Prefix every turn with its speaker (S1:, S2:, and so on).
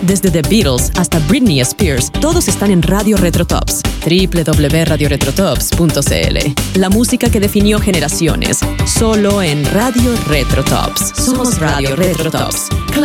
S1: Desde The Beatles hasta Britney Spears, todos están en Radio Retro Tops. www.radioretrotops.cl. La música que definió generaciones, solo en Radio Retro Tops. Somos Radio Retro Tops.